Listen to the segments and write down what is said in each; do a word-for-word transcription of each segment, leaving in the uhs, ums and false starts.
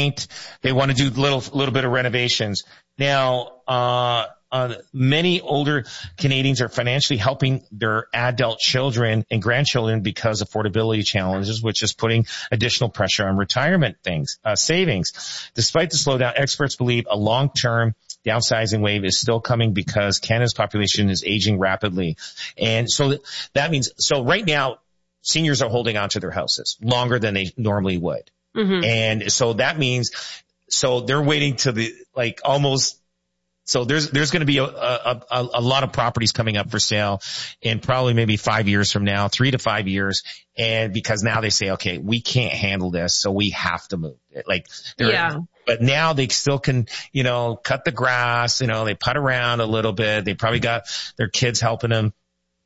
paint. They want to do little, little bit of renovations. Now, uh, uh, many older Canadians are financially helping their adult children and grandchildren because of affordability challenges, which is putting additional pressure on retirement things, uh, savings. Despite the slowdown, experts believe a long-term downsizing wave is still coming because Canada's population is aging rapidly. And so that means, so right now, seniors are holding on to their houses longer than they normally would. Mm-hmm. And so that means, so they're waiting to the, like almost, so there's, there's going to be a, a, a, a lot of properties coming up for sale in probably maybe five years from now, three to five years. And because now they say, okay, we can't handle this, so we have to move. Like, yeah. But now they still can, you know, cut the grass, you know, they putt around a little bit. They probably got their kids helping them.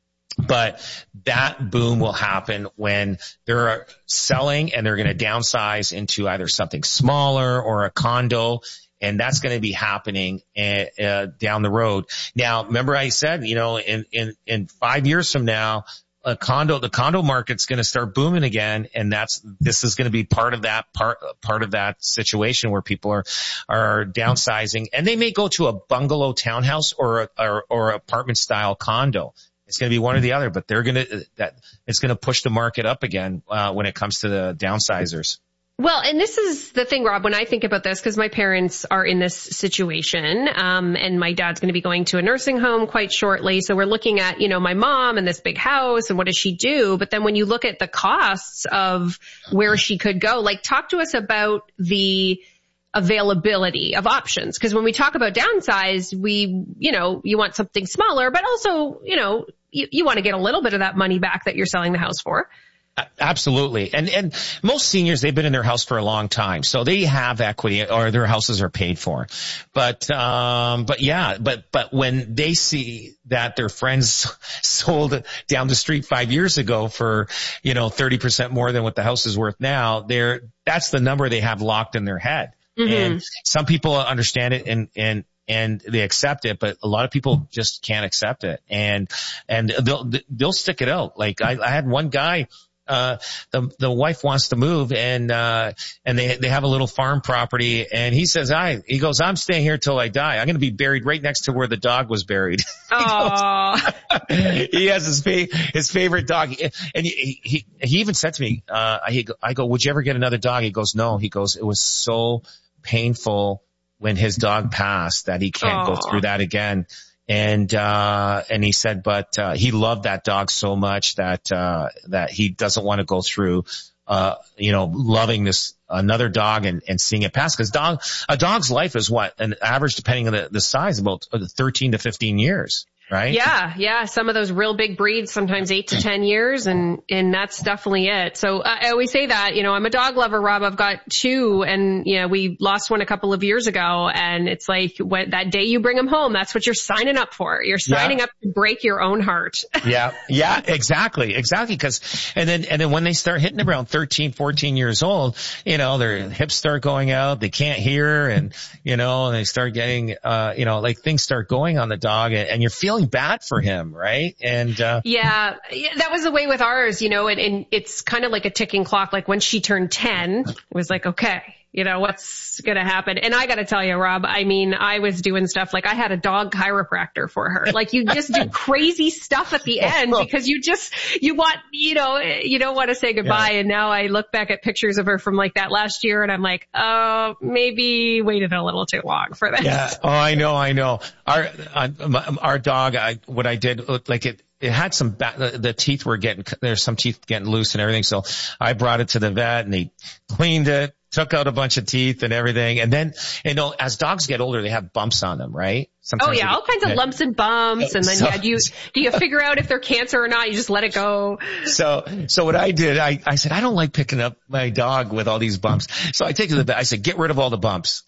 But that boom will happen when they're selling and they're going to downsize into either something smaller or a condo. And that's going to be happening uh, uh, down the road. Now, remember I said, you know, in, in, in five years from now, a condo, the condo market's going to start booming again. And that's, this is going to be part of that part, part of that situation where people are, are downsizing, and they may go to a bungalow townhouse or a, or, or apartment style condo. It's going to be one or the other, but they're going to, that, it's going to push the market up again, uh, when it comes to the downsizers. Well, and this is the thing, Rob, when I think about this, because my parents are in this situation, um, and my dad's going to be going to a nursing home quite shortly. So we're looking at, you know, my mom and this big house and what does she do? But then when you look at the costs of where she could go, like talk to us about the availability of options. Because when we talk about downsize, we, you know, you want something smaller, but also, you know, you, you want to get a little bit of that money back that you're selling the house for. Absolutely. And, and most seniors, they've been in their house for a long time. So they have equity or their houses are paid for. But, um, but yeah, but, but when they see that their friends sold down the street five years ago for, you know, thirty percent more than what the house is worth now, they're, that's the number they have locked in their head. Mm-hmm. And some people understand it and, and, and they accept it, but a lot of people just can't accept it. And, and they'll, they'll stick it out. Like I, I had one guy, Uh, the, the wife wants to move and, uh, and they, they have a little farm property and he says, I, he goes, I'm staying here till I die. I'm going to be buried right next to where the dog was buried. Oh, he has his, fa- his favorite dog. And he, he, he even said to me, uh, he, I go, would you ever get another dog? He goes, no. He goes, it was so painful when his dog passed that he can't oh. go through that again. And, uh, and he said, but, uh, he loved that dog so much that, uh, that he doesn't want to go through, uh, you know, loving this, another dog and, and seeing it pass. Cause dog, a dog's life is what? An average, depending on the, the size, about thirteen to fifteen years. Right? Yeah, yeah. Some of those real big breeds, sometimes eight to ten years, and and that's definitely it. So uh, I always say that, you know, I'm a dog lover, Rob. I've got two, and you know, we lost one a couple of years ago, and it's like when, that day you bring them home, that's what you're signing up for. You're signing yeah. up to break your own heart. yeah, yeah, exactly, exactly. Because and then and then when they start hitting around thirteen, fourteen years old, you know, their hips start going out, they can't hear, and you know, and they start getting, uh, you know, like things start going on the dog, and, and you're feeling bad for him, right? And uh yeah, that was the way with ours, you know, and, and it's kind of like a ticking clock. Like when she turned ten, it was like, okay, you know, what's going to happen? And I got to tell you, Rob, I mean, I was doing stuff like I had a dog chiropractor for her. Like you just do crazy stuff at the end because you just, you want, you know, you don't want to say goodbye. Yeah. And now I look back at pictures of her from like that last year and I'm like, oh, maybe waited a little too long for this. Yeah. Oh, I know. I know. Our, uh, our dog, I, what I did, like it, it had some, ba- the teeth were getting, there's some teeth getting loose and everything. So I brought it to the vet and he cleaned it, took out a bunch of teeth and everything. And then, you know, as dogs get older, they have bumps on them, right? Sometimes oh yeah, all kinds of lumps and bumps. And then so, yeah, do you, do you figure out if they're cancer or not? You just let it go. So, so what I did, I, I said, I don't like picking up my dog with all these bumps. So I take it to the vet. I said, get rid of all the bumps.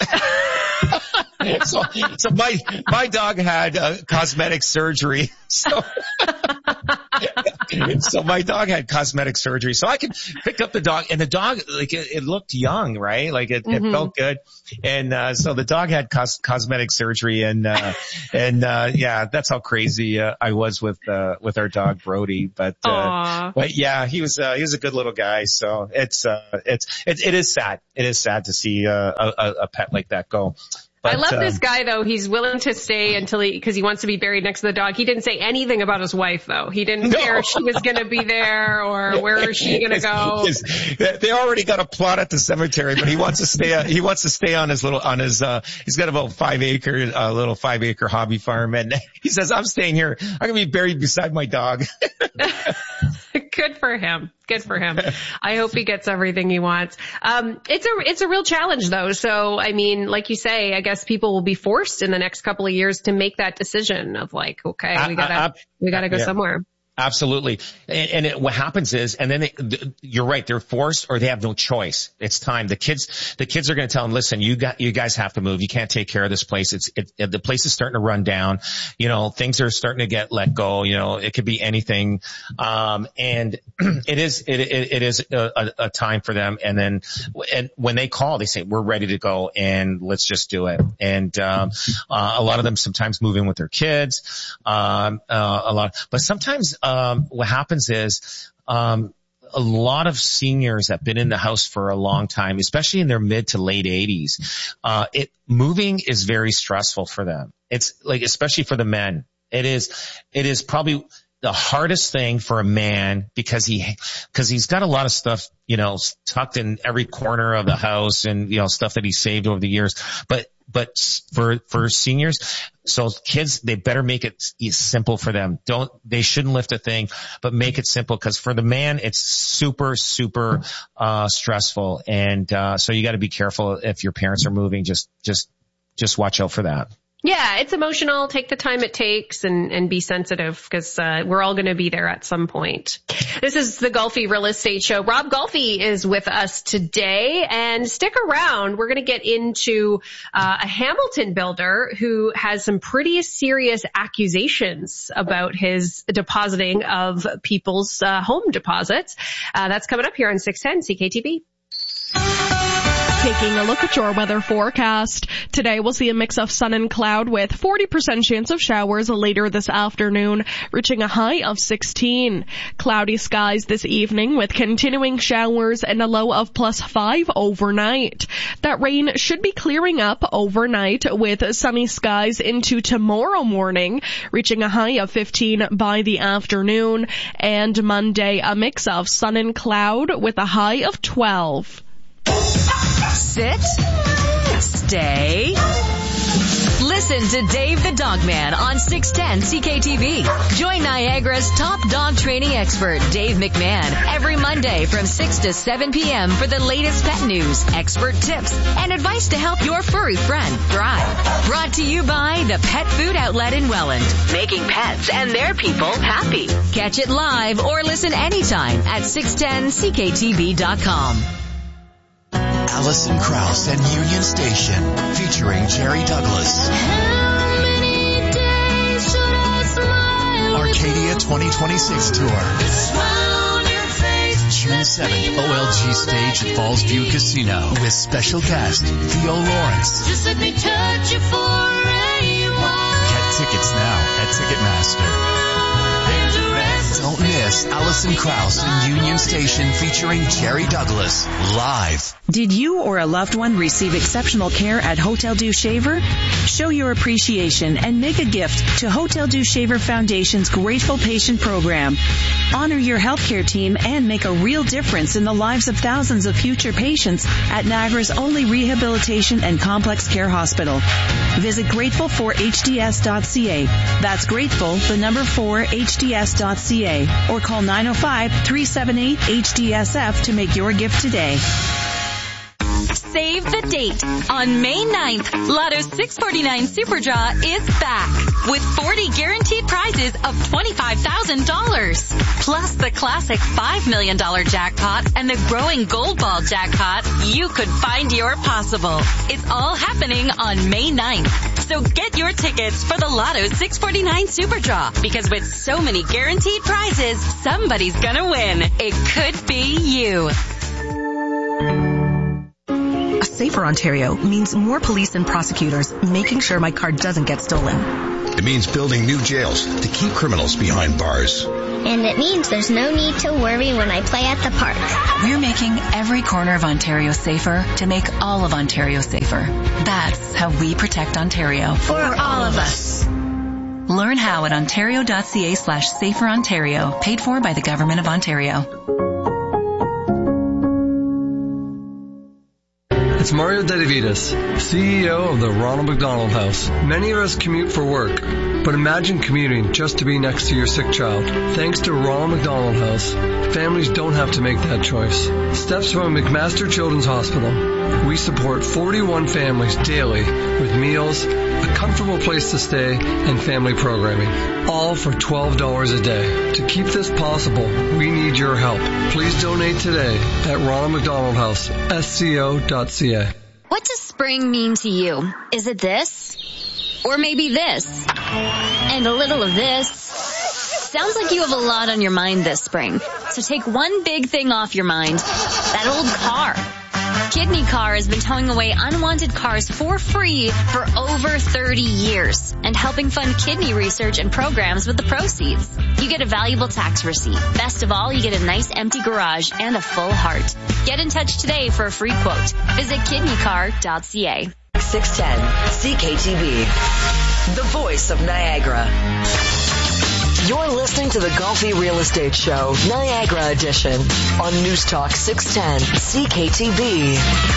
so, so my, my dog had uh, cosmetic surgery. So, So my dog had cosmetic surgery, so I could pick up the dog, and the dog, like, it, it looked young, right? Like it, mm-hmm. it felt good. And, uh, so the dog had cos- cosmetic surgery, and, uh, and, uh, yeah, that's how crazy, uh, I was with, uh, with our dog Brody. But, uh, but yeah, he was, uh, he was a good little guy. So it's, uh, it's, it, it is sad. It is sad to see, uh, a, a pet like that go. But, I love uh, this guy, though. He's willing to stay until he, because he wants to be buried next to the dog. He didn't say anything about his wife, though. He didn't no. care if she was going to be there or where is she going to go. They already got a plot at the cemetery, but he wants to stay. He wants to stay on his little on his. uh He's got about five acre, uh, little five acre hobby farm, and he says, "I'm staying here. I'm going to be buried beside my dog." Good for him. Good for him. I hope he gets everything he wants. Um, it's a, it's a real challenge though. So, I mean, like you say, I guess people will be forced in the next couple of years to make that decision of like, okay, we gotta, I, I, we gotta go yeah. somewhere. Absolutely. And, and it, what happens is, and then they, you're right, they're forced or they have no choice. It's time. The kids, the kids are going to tell them, listen, you got, you guys have to move. You can't take care of this place. It's, it, it, the place is starting to run down. You know, things are starting to get let go. You know, it could be anything. Um, and it is, it, it, it is a, a time for them. And then, and when they call, they say, we're ready to go and let's just do it. And, um, uh, a lot of them sometimes move in with their kids. Um, uh, a lot, but sometimes, Um, what happens is, um, a lot of seniors have been in the house for a long time, especially in their mid to late eighties. Uh, it, moving is very stressful for them. It's like, especially for the men. It is, it is probably the hardest thing for a man because he, because he's got a lot of stuff, you know, tucked in every corner of the house and, you know, stuff that he saved over the years. But, but for, for seniors, so kids, they better make it simple for them. Don't, they shouldn't lift a thing, but make it simple. Cause for the man, it's super, super, uh, stressful. And, uh, so you got to be careful if your parents are moving. Just, just, just watch out for that. Yeah, it's emotional. Take the time it takes and, and be sensitive because uh, we're all going to be there at some point. This is the Golfi Real Estate Show. Rob Golfi is with us today, and stick around. We're going to get into uh, a Hamilton builder who has some pretty serious accusations about his depositing of people's uh, home deposits. Uh, that's coming up here on six ten C K T B. Taking a look at your weather forecast. Today we'll see a mix of sun and cloud with forty percent chance of showers later this afternoon, reaching a high of sixteen. Cloudy skies this evening with continuing showers and a low of plus five overnight. That rain should be clearing up overnight with sunny skies into tomorrow morning, reaching a high of fifteen by the afternoon. And Monday, a mix of sun and cloud with a high of twelve. Sit. Stay. Listen to Dave the Dog Man on six ten C K T V. Join Niagara's top dog training expert, Dave McMahon, every Monday from six to seven p.m. for the latest pet news, expert tips, and advice to help your furry friend thrive. Brought to you by the Pet Food Outlet in Welland, making pets and their people happy. Catch it live or listen anytime at six ten C K T V dot com. Alison Krauss and Union Station, featuring Jerry Douglas. How many days should I smile? Arcadia twenty twenty-six tour. The smile on your face. June seventh, O L G stage at Falls View Casino with special guest Theo Lawrence. Just let me touch you for a while. Get tickets now at Ticketmaster. Don't miss Alison Krauss and Union Station featuring Jerry Douglas live. Did you or a loved one receive exceptional care at Hotel Dieu Shaver? Show your appreciation and make a gift to Hotel Dieu Shaver Foundation's Grateful Patient Program. Honor your healthcare team and make a real difference in the lives of thousands of future patients at Niagara's only rehabilitation and complex care hospital. Visit grateful for H D S dot C A. That's grateful, the number four, H D S dot C A. Or call nine oh five, three seven eight, H D S F to make your gift today. Save the date. On May ninth, Lotto six forty-nine Super Draw is back with forty guaranteed prizes of twenty-five thousand dollars. Plus the classic five million dollars jackpot and the growing Gold Ball jackpot. You could find your possible. It's all happening on May ninth. So get your tickets for the Lotto six forty-nine Super Draw, because with so many guaranteed prizes, somebody's gonna win. It could be you. A safer Ontario means more police and prosecutors making sure my car doesn't get stolen. It means building new jails to keep criminals behind bars. And it means there's no need to worry when I play at the park. We're making every corner of Ontario safer to make all of Ontario safer. That's how we protect Ontario. For all of us. Learn how at ontario.ca slash safer Ontario, paid for by the Government of Ontario. It's Mario Dedivitas, C E O of the Ronald McDonald House. Many of us commute for work, but imagine commuting just to be next to your sick child. Thanks to Ronald McDonald House, families don't have to make that choice. Steps from McMaster Children's Hospital. We support forty-one families daily with meals, a comfortable place to stay, and family programming. All for twelve dollars a day. To keep this possible, we need your help. Please donate today at Ronald McDonald House, S C O dot C A. What does spring mean to you? Is it this? Or maybe this? And a little of this? Sounds like you have a lot on your mind this spring. So take one big thing off your mind. That old car. Kidney Car has been towing away unwanted cars for free for over thirty years and helping fund kidney research and programs with the proceeds. You get a valuable tax receipt. Best of all, you get a nice empty garage and a full heart. Get in touch today for a free quote. Visit kidney car dot c a. six ten C K T V, the voice of Niagara. You're listening to the Golfi Real Estate Show, Niagara Edition, on News Talk six ten C K T V.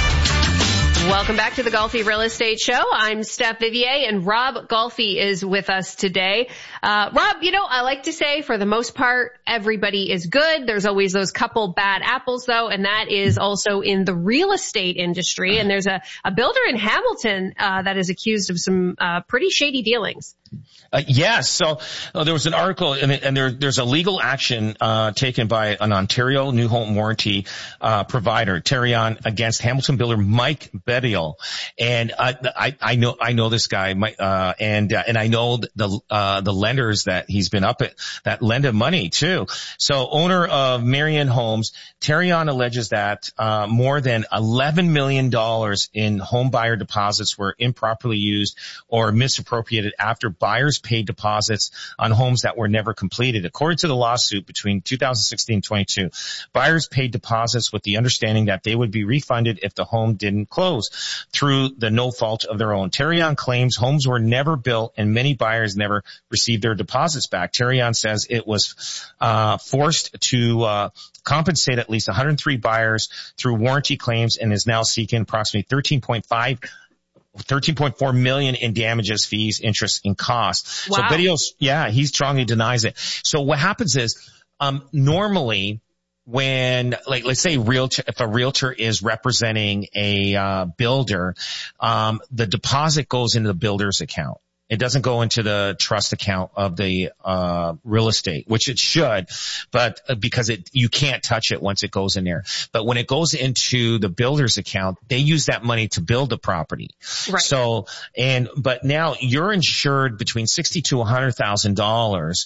Welcome back to the Golfi Real Estate Show. I'm Steph Vivier, and Rob Golfi is with us today. Uh, Rob, you know, I like to say for the most part, everybody is good. There's always those couple bad apples, though, and that is also in the real estate industry. And there's a, a builder in Hamilton uh, that is accused of some uh, pretty shady dealings. Uh, yes. So uh, there was an article, and, and there, there's a legal action uh, taken by an Ontario new home warranty uh, provider, Terrion, against Hamilton builder Mike Bedial. And I, I, I know, I know this guy, Mike, uh, and uh, and I know the uh, the lenders that he's been up at that lend him money too. So owner of Marion Homes, Terrion alleges that uh, more than eleven million dollars in home buyer deposits were improperly used or misappropriated after buyers paid deposits on homes that were never completed. According to the lawsuit, between two thousand sixteen and twenty-two, buyers paid deposits with the understanding that they would be refunded if the home didn't close through the no fault of their own. Terrion claims homes were never built and many buyers never received their deposits back. Terrion says it was uh forced to uh compensate at least one hundred three buyers through warranty claims and is now seeking approximately thirteen point five thirteen point four million in damages, fees, interest, and costs. Wow. So Bedios, yeah, he strongly denies it. So what happens is, um, normally when, like, let's say realtor, if a realtor is representing a, uh, builder, um, the deposit goes into the builder's account. It doesn't go into the trust account of the uh real estate, which it should, but uh, because it you can't touch it once it goes in there. But when it goes into the builder's account, they use that money to build the property. Right. So, and but now you're insured between sixty to one hundred thousand dollars.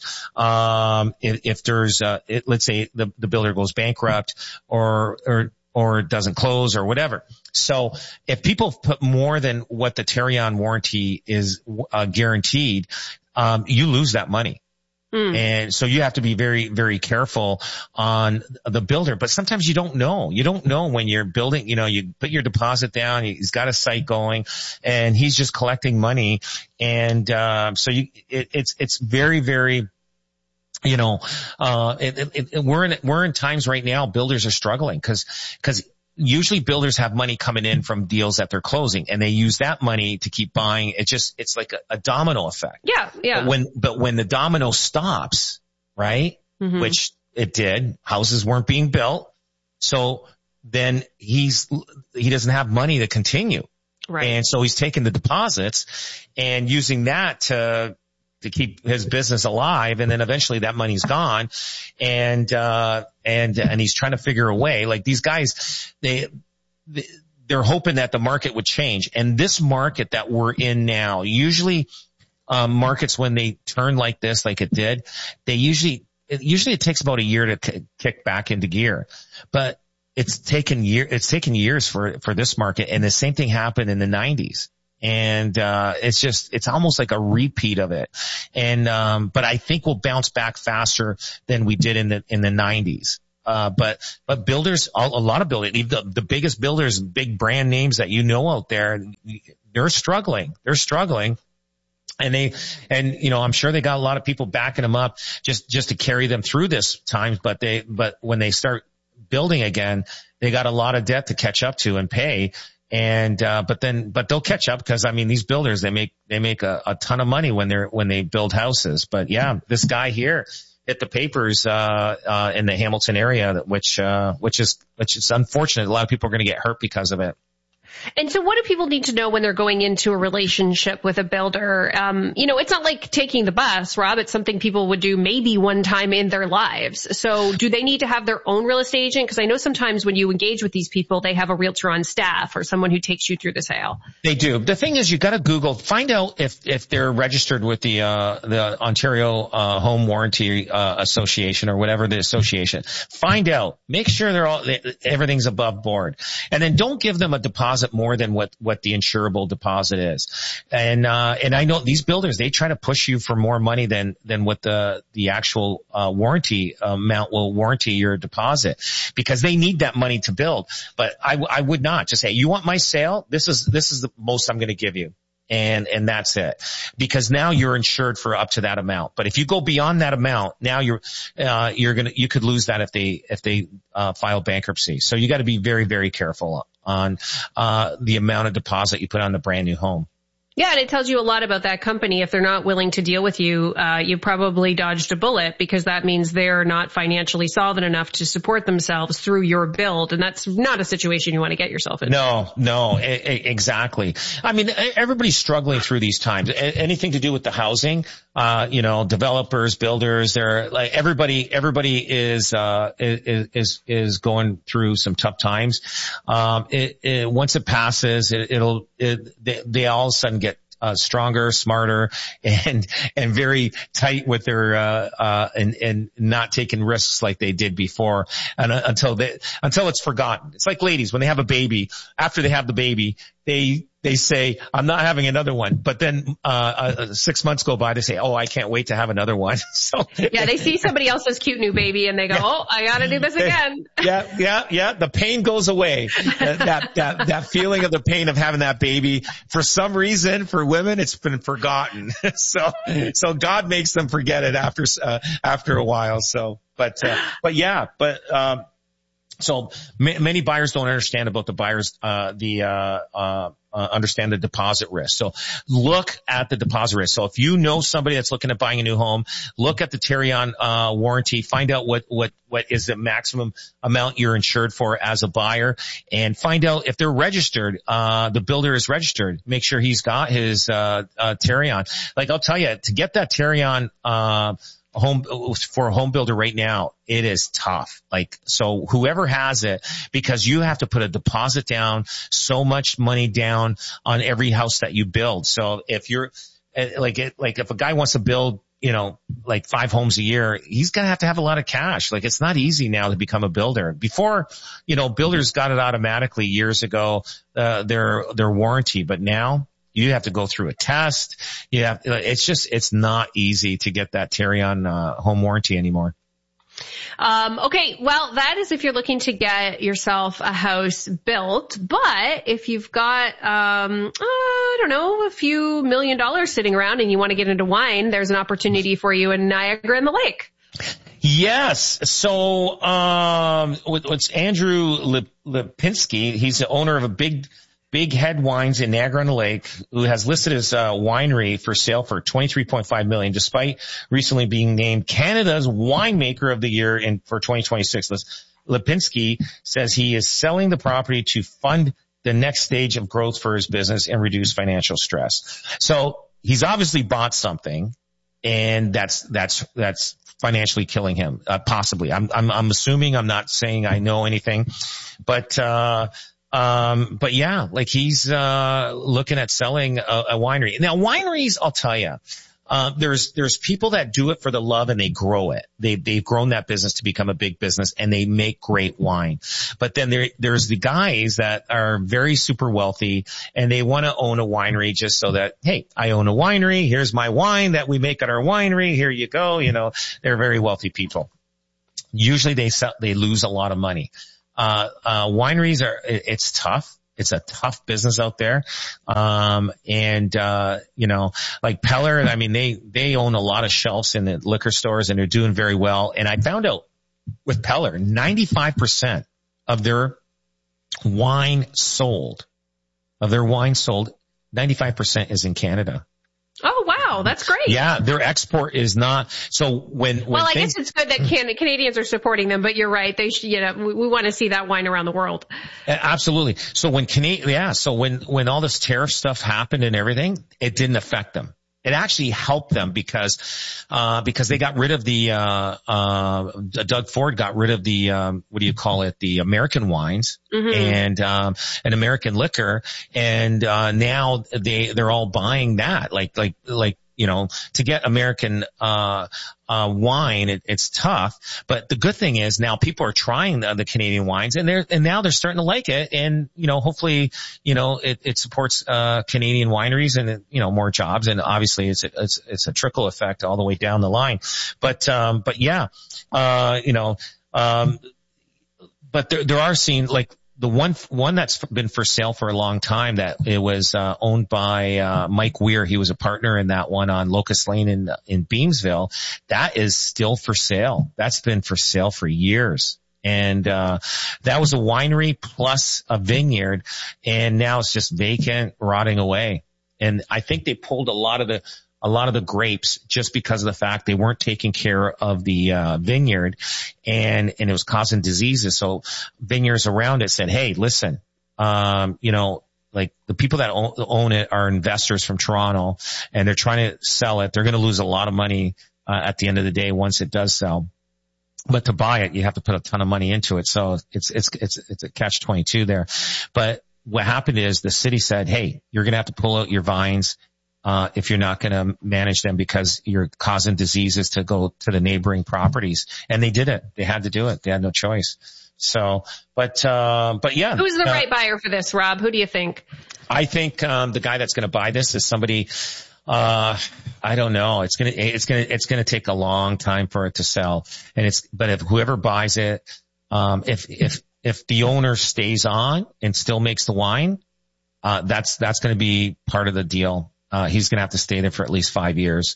Um, if, if there's, uh, it, let's say the the builder goes bankrupt or or or it doesn't close or whatever. So if people put more than what the Terrion warranty is uh, guaranteed, um, you lose that money. Mm. And so you have to be very, very careful on the builder. But sometimes you don't know. You don't know when you're building, you know, you put your deposit down, he's got a site going, and he's just collecting money. And uh, so you, it, it's it's very, very You know, uh, it, it, it, we're in, we're in times right now, builders are struggling because, because usually builders have money coming in from deals that they're closing and they use that money to keep buying. It just, it's like a, a domino effect. Yeah. Yeah. But when, but when the domino stops, right? Mm-hmm. Which it did, houses weren't being built. So then he's, he doesn't have money to continue. Right. And so he's taking the deposits and using that to, to keep his business alive, and then eventually that money's gone, and uh and and he's trying to figure a way. Like these guys, they, they they're hoping that the market would change. And this market that we're in now, usually, um, markets when they turn like this, like it did, they usually, it, usually it takes about a year to k- kick back into gear. But it's taken year, it's taken years for, for this market. And the same thing happened in the nineties. And, uh, it's just, it's almost like a repeat of it. And, um, but I think we'll bounce back faster than we did in the, in the nineties. Uh, but, but builders, a lot of builders, the, the biggest builders, big brand names that you know out there, they're struggling. They're struggling. And they, and, you know, I'm sure they got a lot of people backing them up just, just to carry them through this time. But they, but when they start building again, they got a lot of debt to catch up to and pay. And, uh, but then, but they'll catch up because, I mean, these builders, they make, they make a, a ton of money when they're, when they build houses. But yeah, this guy here hit the papers, uh, uh, in the Hamilton area, which, uh, which is, which is unfortunate. A lot of people are going to get hurt because of it. And so what do people need to know when they're going into a relationship with a builder? Um, you know, it's not like taking the bus, Rob. It's something people would do maybe one time in their lives. So do they need to have their own real estate agent? Because I know sometimes when you engage with these people, they have a realtor on staff or someone who takes you through the sale. They do. The thing is, you got to Google, find out if, if they're registered with the, uh, the Ontario, uh, Home Warranty, uh, Association or whatever the association. Find out. Make sure they're all, everything's above board. And then don't give them a deposit more than what, what the insurable deposit is. And, uh, and I know these builders, they try to push you for more money than, than what the, the actual, uh, warranty amount will warranty your deposit because they need that money to build. But I, I would not just say, you want my sale? This is, this is the most I'm going to give you. And, and that's it. Because now you're insured for up to that amount. But if you go beyond that amount, now you're, uh, you're gonna, you could lose that if they, if they, uh, file bankruptcy. So you got to be very, very careful on, uh, the amount of deposit you put on the brand new home. Yeah, and it tells you a lot about that company. If they're not willing to deal with you, uh, you probably dodged a bullet because that means they're not financially solvent enough to support themselves through your build. And that's not a situation you want to get yourself in. No, no, I- I- exactly. I mean, everybody's struggling through these times. A- anything to do with the housing, uh, you know, developers, builders, they're like everybody, everybody is, uh, is, is, is going through some tough times. Um, it, it, once it passes, it, it'll, it, they, they all of a sudden get Uh, stronger, smarter, and, and very tight with their, uh, uh, and, and not taking risks like they did before and, uh, until they, until it's forgotten. It's like ladies, when they have a baby, after they have the baby, they, they say, I'm not having another one. But then, uh, uh, six months go by, they say, oh, I can't wait to have another one. So. Yeah, they see somebody else's cute new baby and they go, yeah. oh, I gotta do this again. Yeah, yeah, yeah. The pain goes away. that, that, that feeling of the pain of having that baby. For some reason, for women, it's been forgotten. so, so God makes them forget it after, uh, after a while. So, but, uh, but yeah, but, um, so ma- many buyers don't understand about the buyers, uh, the, uh, uh, uh, understand the deposit risk. So look at the deposit risk. So if you know somebody that's looking at buying a new home, look at the Tarion, uh, warranty, find out what, what, what is the maximum amount you're insured for as a buyer and find out if they're registered, uh, the builder is registered. Make sure he's got his, uh, uh, Tarion. Like I'll tell you, to get that Tarion, uh, home for a home builder right now, it is tough. Like, so whoever has it, because you have to put a deposit down, so much money down on every house that you build. So if you're like, it, like if a guy wants to build, you know, like five homes a year, he's going to have to have a lot of cash. Like it's not easy now to become a builder. Before, you know, builders got it automatically years ago, uh, their, their warranty, but now, you have to go through a test. You have, it's just, it's not easy to get that Tarion, uh, home warranty anymore. Um, okay. Well, that is if you're looking to get yourself a house built, but if you've got, um, uh, I don't know, a few million dollars sitting around and you want to get into wine, there's an opportunity for you in Niagara and the Lake. Yes. So, um, it's Andrew Lip- Lipinski. He's the owner of a big, Big Head Wines in Niagara-on-the-Lake, who has listed his uh, winery for sale for twenty-three point five million dollars, despite recently being named Canada's winemaker of the year in for twenty twenty-six. Lipinski says he is selling the property to fund the next stage of growth for his business and reduce financial stress. So he's obviously bought something, and that's that's that's financially killing him, uh, possibly. I'm I'm I'm assuming. I'm not saying I know anything, but. uh Um, but yeah, like he's, uh, looking at selling a, a winery. Now wineries, I'll tell you, uh, there's, there's people that do it for the love and they grow it. They, they've grown that business to become a big business and they make great wine. But then there, there's the guys that are very super wealthy and they want to own a winery just so that, hey, I own a winery. Here's my wine that we make at our winery. Here you go. You know, they're very wealthy people. Usually they sell, they lose a lot of money. Uh, uh, wineries are, it's tough. It's a tough business out there. Um, and, uh, you know, like Peller, I mean, they, they own a lot of shelves in the liquor stores and they're doing very well. And I found out with Peller, ninety-five percent of their wine sold, of their wine sold, ninety-five percent is in Canada. Oh, wow. That's great. Yeah. Their export is not. So when, when well, I things, guess it's good that can, Canadians are supporting them, but you're right. They should, you know, we, we want to see that wine around the world. Absolutely. So when Canadian, yeah. So when, when all this tariff stuff happened and everything, it didn't affect them. It actually helped them because, uh, because they got rid of the, uh, uh, Doug Ford got rid of the, um, what do you call it? The American wines mm-hmm. and, um, an American liquor. And, uh, now they, they're all buying that. Like, like, like, you know, to get American, uh, uh, wine, it, it's tough. But the good thing is now people are trying the, the Canadian wines and they're, and now they're starting to like it. And, you know, hopefully, you know, it, it supports, uh, Canadian wineries and, you know, more jobs. And obviously it's, it's, it's a trickle effect all the way down the line. But, um, but yeah, uh, you know, um, but there, there are scenes like, the one, one that's been for sale for a long time that it was, uh, owned by, uh, Mike Weir. He was a partner in that one on Locust Lane in, in Beamsville. That is still for sale. That's been for sale for years. And, uh, that was a winery plus a vineyard. And now it's just vacant, rotting away. And I think they pulled a lot of the, a lot of the grapes just because of the fact they weren't taking care of the uh, vineyard and, and it was causing diseases. So vineyards around it said, hey, listen, um, you know, like the people that own, own it are investors from Toronto and they're trying to sell it. They're going to lose a lot of money uh, at the end of the day once it does sell. But to buy it, you have to put a ton of money into it. So it's, it's, it's, it's a catch twenty-two there. But what happened is the city said, hey, you're going to have to pull out your vines. Uh, if you're not going to manage them because you're causing diseases to go to the neighboring properties. And they did it. They had to do it. They had no choice. So, but, uh, but yeah. Who's the uh, right buyer for this, Rob? Who do you think? I think, um, the guy that's going to buy this is somebody, uh, I don't know. It's going to, it's going to, it's going to take a long time for it to sell. And it's, but if whoever buys it, um, if, if, if the owner stays on and still makes the wine, uh, that's, that's going to be part of the deal. Uh, he's going to have to stay there for at least five years,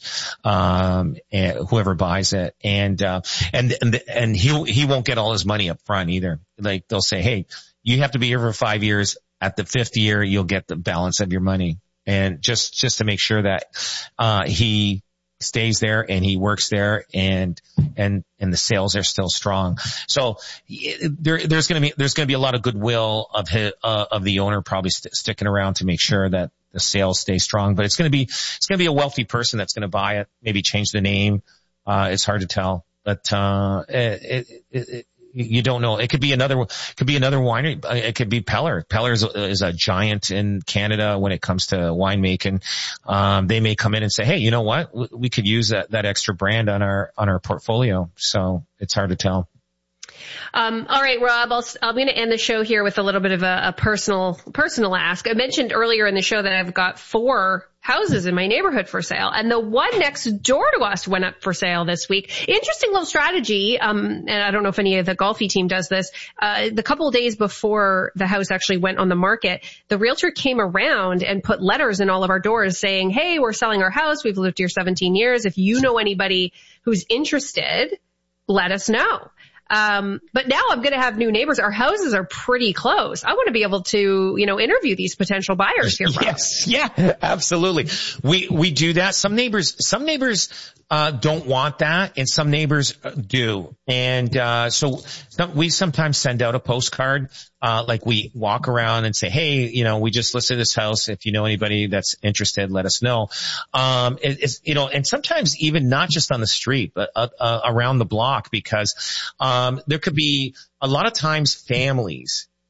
um, and whoever buys it. And, uh, and, and, and he, he won't get all his money up front either. Like they'll say, hey, you have to be here for five years. At the fifth year, you'll get the balance of your money. And just, just to make sure that, uh, he stays there and he works there and, and, and the sales are still strong. So there, there's going to be, there's going to be a lot of goodwill of his, uh, of the owner probably st- sticking around to make sure that the sales stay strong, but it's going to be, it's going to be a wealthy person that's going to buy it, maybe change the name. Uh, it's hard to tell, but, uh, it, it, it, you don't know. It could be another, could be another winery. It could be Peller. Peller is, is a giant in Canada when it comes to winemaking. Um, they may come in and say, hey, you know what? We could use that, that extra brand on our, on our portfolio. So it's hard to tell. Um, all right, Rob, I'll, I'm going to end the show here with a little bit of a, a personal, personal ask. I mentioned earlier in the show that I've got four houses in my neighborhood for sale, and the one next door to us went up for sale this week. Interesting little strategy. Um, and I don't know if any of the Golfi team does this. Uh, the couple of days before the house actually went on the market, the realtor came around and put letters in all of our doors saying, hey, we're selling our house. We've lived here seventeen years. If you know anybody who's interested, let us know. Um, but now I'm going to have new neighbors. Our houses are pretty close. I want to be able to, you know, interview these potential buyers here. Bro. Yes. Yeah, absolutely. We, we do that. Some neighbors, some neighbors, uh, don't want that and some neighbors do. And, uh, so some, we sometimes send out a postcard, uh, like we walk around and say, hey, you know, we just listed this house. If you know anybody that's interested, let us know. Um, it, it's, you know, and sometimes even not just on the street, but, uh, uh, around the block because, um, there could be a lot of times families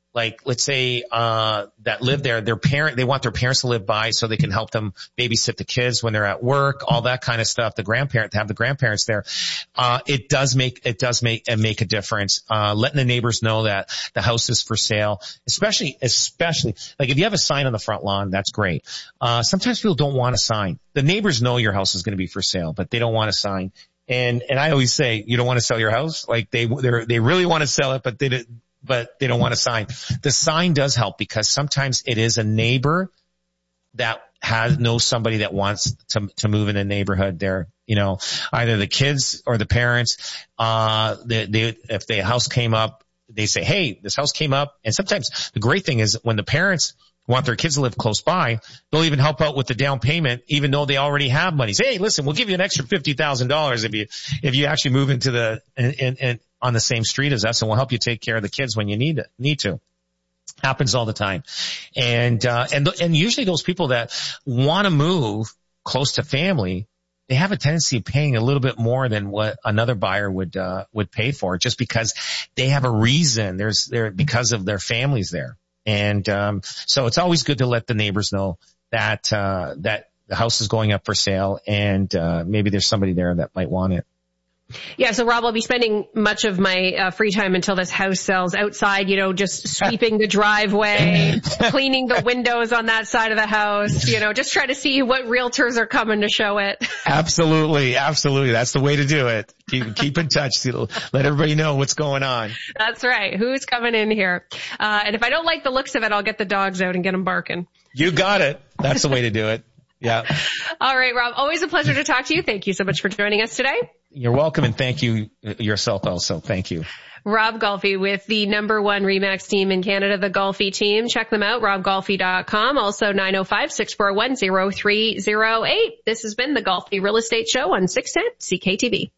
like, let's say, uh, that live there, their parent, they want their parents to live by so they can help them babysit the kids when they're at work, all that kind of stuff. The grandparent, to have the grandparents there. Uh, it does make, it does make, uh, make a difference. Uh, letting the neighbors know that the house is for sale, especially, especially, like if you have a sign on the front lawn, that's great. Uh, sometimes people don't want a sign. The neighbors know your house is going to be for sale, but they don't want a sign. And, and I always say, you don't want to sell your house? Like they, they they really want to sell it, but they didn't. But they don't want a sign. The sign does help because sometimes it is a neighbor that has knows somebody that wants to to move in a neighborhood there. You know, either the kids or the parents. Uh, they, they if the house came up, they say, "Hey, this house came up." And sometimes the great thing is when the parents want their kids to live close by, they'll even help out with the down payment, even though they already have money. Say, "Hey, listen, we'll give you an extra fifty thousand dollars if you if you actually move into the and and." and on the same street as us, and we'll help you take care of the kids when you need it, need to. Happens all the time. And, uh, and, and usually those people that want to move close to family, they have a tendency of paying a little bit more than what another buyer would, uh, would pay for just because they have a reason. There's, there, because of their families there. And, um, so it's always good to let the neighbors know that, uh, that the house is going up for sale and, uh, maybe there's somebody there that might want it. Yeah, so Rob, I'll be spending much of my uh, free time until this house sells outside, you know, just sweeping the driveway, cleaning the windows on that side of the house, you know, just try to see what realtors are coming to show it. Absolutely, absolutely. That's the way to do it. Keep, keep in touch. Let everybody know what's going on. That's right. Who's coming in here? Uh, and if I don't like the looks of it, I'll get the dogs out and get them barking. You got it. That's the way to do it. Yeah. All right, Rob. Always a pleasure to talk to you. Thank you so much for joining us today. You're welcome, and thank you yourself also. Thank you. Rob Golfi with the number one RE/MAX team in Canada, the Golfi team. Check them out, rob golfi dot com. Also nine oh five, six four one, oh three oh eight. This has been the Golfi Real Estate Show on six ten C K T V.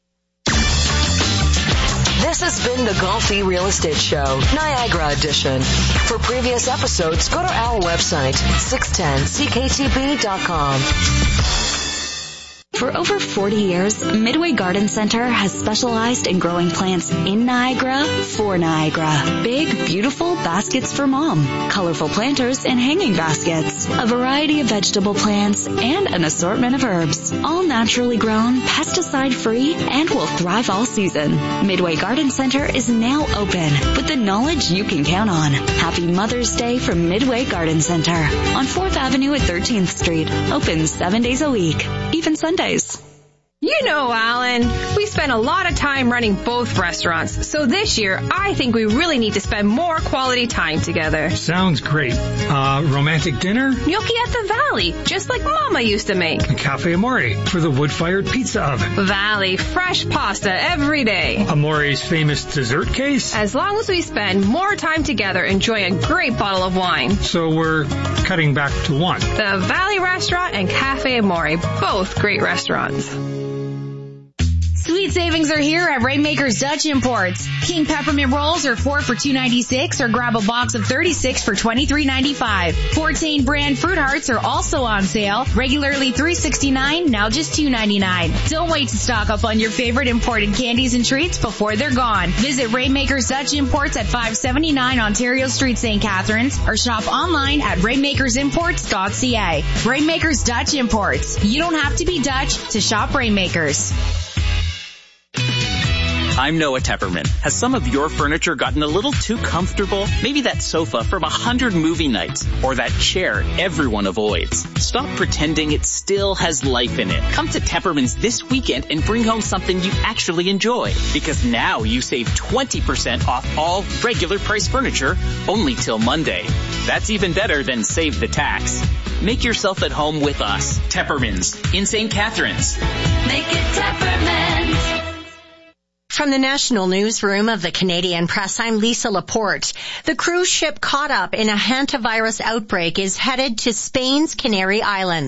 This has been the Golfi Real Estate Show, Niagara edition. For previous episodes, go to our website, six ten C K T V dot com. For over forty years, Midway Garden Center has specialized in growing plants in Niagara for Niagara. Big, beautiful baskets for mom, colorful planters and hanging baskets, a variety of vegetable plants, and an assortment of herbs. All naturally grown, pesticide-free, and will thrive all season. Midway Garden Center is now open with the knowledge you can count on. Happy Mother's Day from Midway Garden Center on fourth Avenue at thirteenth Street. Open seven days a week, even Sundays. You know, Alan, we spent a lot of time running both restaurants, so this year I think we really need to spend more quality time together. Sounds great. Uh, romantic dinner? Gnocchi at the Valley, just like Mama used to make. Cafe Amore for the wood-fired pizza oven. Valley, fresh pasta every day. Amore's famous dessert case? As long as we spend more time together enjoying a great bottle of wine. So we're cutting back to one. The Valley Restaurant and Cafe Amore, both great restaurants. Sweet savings are here at Rainmakers Dutch Imports. King peppermint rolls are four for two ninety-six, or grab a box of thirty-six for twenty-three ninety-five. Fortain brand fruit hearts are also on sale. Regularly three sixty-nine, now just two ninety-nine. Don't wait to stock up on your favorite imported candies and treats before they're gone. Visit Rainmakers Dutch Imports at five seventy-nine Ontario Street, Saint Catharines, or shop online at rainmakers imports dot c a. Rainmakers Dutch Imports. You don't have to be Dutch to shop Rainmakers. I'm Noah Tepperman. Has some of your furniture gotten a little too comfortable? Maybe that sofa from a hundred movie nights, or that chair everyone avoids. Stop pretending it still has life in it. Come to Tepperman's this weekend and bring home something you actually enjoy. Because now you save twenty percent off all regular price furniture only till Monday. That's even better than save the tax. Make yourself at home with us. Tepperman's in Saint Catharines. Make it Tepperman's. From the National Newsroom of the Canadian Press, I'm Lisa Laporte. The cruise ship caught up in a hantavirus outbreak is headed to Spain's Canary Islands.